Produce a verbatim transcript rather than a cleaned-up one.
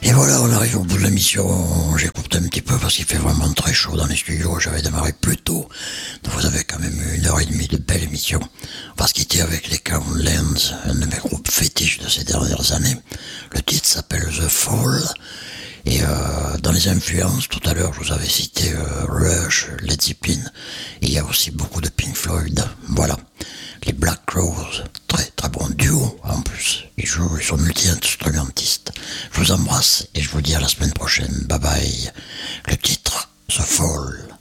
Et voilà, on arrive au bout de la mission. J'écoute un petit peu parce qu'il fait vraiment très chaud dans les studios. J'avais démarré plus tôt. Donc vous avez quand même une heure et demie de belle émission. On va se quitter avec les Countlands, un de mes groupes fétiches de ces dernières années. Le titre s'appelle The Fall. Et euh, dans les influences, tout à l'heure, je vous avais cité euh, Rush, Led Zeppelin. Et il y a aussi beaucoup de Pink Floyd. Voilà. Les Black Crowes, très très bon duo en plus. Ils jouent, ils sont multi-instrumentistes. Je vous embrasse et je vous dis à la semaine prochaine. Bye bye. Le titre, The Fall.